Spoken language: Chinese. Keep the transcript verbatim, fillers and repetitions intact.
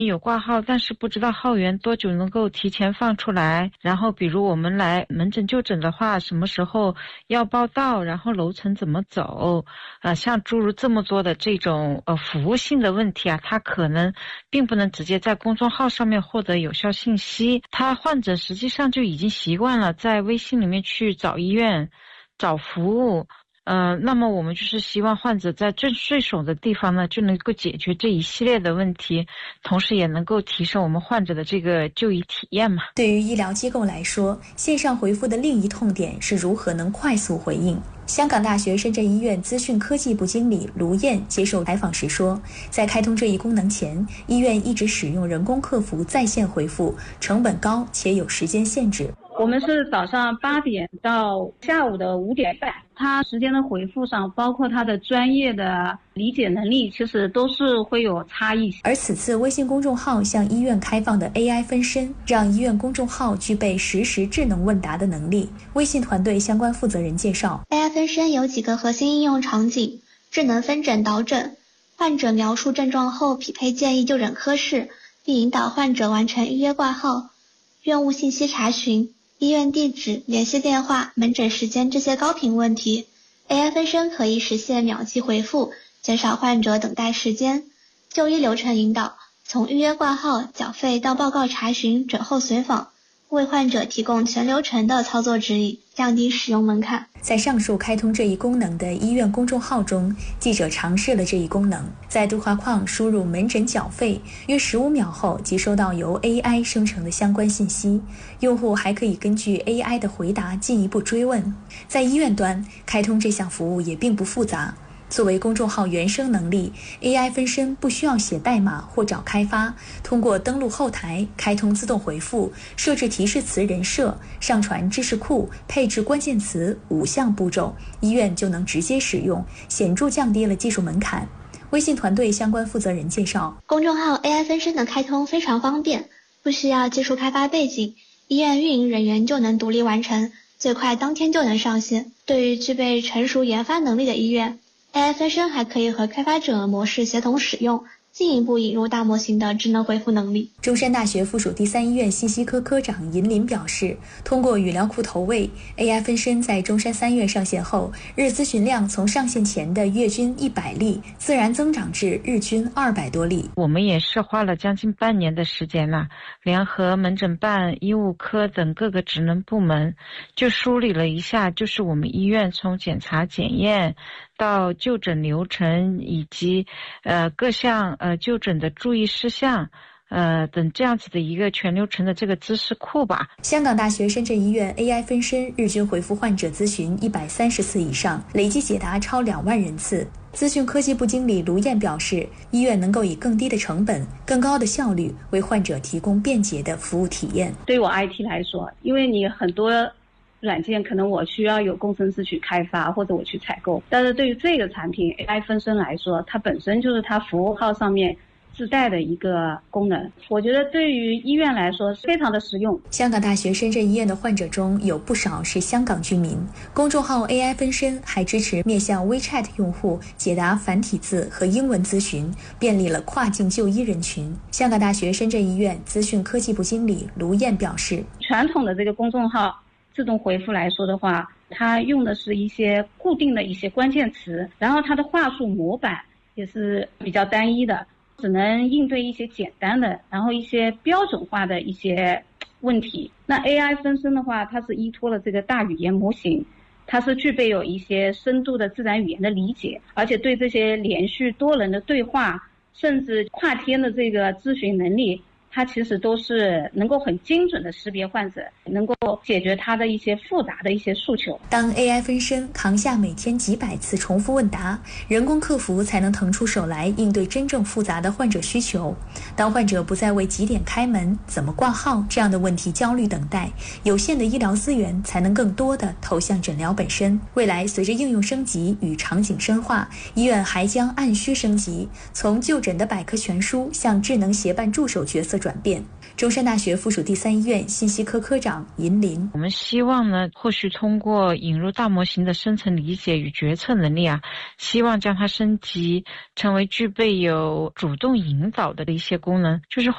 有挂号，但是不知道号源多久能够提前放出来。然后比如我们来门诊就诊的话，什么时候要报到，然后楼层怎么走，呃，像诸如这么多的这种呃服务性的问题啊，它可能并不能直接在公众号上面获得有效信息。他患者实际上就已经习惯了在微信里面去找医院、找服务。呃，那么我们就是希望患者在最顺手的地方呢，就能够解决这一系列的问题，同时也能够提升我们患者的这个就医体验嘛。 对于医疗机构来说，线上回复的另一痛点是如何能快速回应。香港大学深圳医院资讯科技部经理卢燕接受采访时说，在开通这一功能前，医院一直使用人工客服在线回复，成本高且有时间限制。 我们是早上八点到下午的五点半，他时间的回复上，包括他的专业的理解能力，其实都是会有差异。 而此次微信公众号向医院开放的 A I 分身，让医院公众号具备实时智能问答的能力。微信团队相关负责人介绍 ，A I 分身有几个核心应用场景：智能分诊导诊，患者描述症状后匹配建议就诊科室，并引导患者完成预约挂号；院务信息查询，医院地址、联系电话、门诊时间这些高频问题 ，A I 分身可以实现秒级回复，减少患者等待时间。就医流程引导，从预约挂号、缴费到报告查询、诊后随访，为患者提供全流程的操作指引，降低使用门槛。 在上述开通这一功能的医院公众号中，记者尝试了这一功能，在对话框输入门诊缴费，约十五秒后即收到由 A I 生成的相关信息。用户还可以根据 A I 的回答进一步追问。在医院端，开通这项服务也并不复杂。作为公众号原生能力 ，A I 分身不需要写代码或找开发，通过登录后台、开通自动回复、设置提示词人设、上传知识库、配置关键词五项步骤，医院就能直接使用，显著降低了技术门槛。微信团队相关负责人介绍， 公众号 A I 分身的开通非常方便，不需要技术开发背景，医院运营人员就能独立完成，最快当天就能上线。对于具备成熟研发能力的医院，A I 分身还可以和开发者模式协同使用，进一步引入大模型的智能回复能力。 中山大学附属第三医院信息科科长尹林表示，通过语料库投喂 A I 分身在中山三院上线后，日咨询量从上线前的月均一百例自然增长至日均二百多例。 我们也是花了将近半年的时间了，联合门诊办、医务科等各个职能部门，就梳理了一下，就是我们医院从检查检验到就诊流程以及呃各项呃就诊的注意事项呃等这样子的一个全流程的这个知识库吧。 香港大学深圳医院 A I 分身日均回复患者咨询一百三十次以上，累计解答超两万人次。资讯科技部经理卢燕表示，医院能够以更低的成本、更高的效率为患者提供便捷的服务体验。 对我 I T 来说，因为你很多软件可能我需要有工程师去开发或者我去采购，但是对于这个产品 A I 分身来说，它本身就是它服务号上面自带的一个功能，我觉得对于医院来说非常的实用。 香港大学深圳医院的患者中有不少是香港居民，公众号 A I 分身还支持面向 WeChat 用户解答繁体字和英文咨询，便利了跨境就医人群。香港大学深圳医院资讯科技部经理卢燕表示， 传统的这个公众号自动回复来说的话，它用的是一些固定的一些关键词，然后它的话术模板也是比较单一的，只能应对一些简单的，然后一些标准化的一些问题。那 A I 分身的话，它是依托了这个大语言模型，它是具备有一些深度的自然语言的理解，而且对这些连续多人的对话，甚至跨天的这个咨询能力，它其实都是能够很精准的识别患者，能够解决他的一些复杂的一些诉求。 当 A I 分身扛下每天几百次重复问答，人工客服才能腾出手来应对真正复杂的患者需求。当患者不再为几点开门、怎么挂号这样的问题焦虑等待，有限的医疗资源才能更多地投向诊疗本身。未来随着应用升级与场景深化，医院还将按需升级，从就诊的百科全书向智能协办助手角色转变。中山大学附属第三医院信息科科长尹林， 我们希望呢，或许通过引入大模型的深层理解与决策能力啊，希望将它升级成为具备有主动引导的一些功能，就是